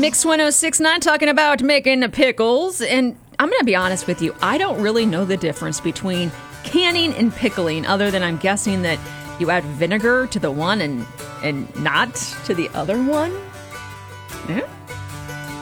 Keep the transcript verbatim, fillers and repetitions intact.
Mix one oh six point nine talking about making pickles. And I'm going to be honest with you. I don't really know the difference between canning and pickling, other than I'm guessing that you add vinegar to the one and, and not to the other one. Yeah.